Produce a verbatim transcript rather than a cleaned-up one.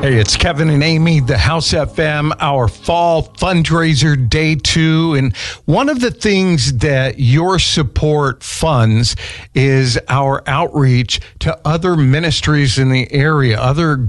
Hey, it's Kevin and Amy, the House F M, our fall fundraiser day two. And one of the things that your support funds is our outreach to other ministries in the area, other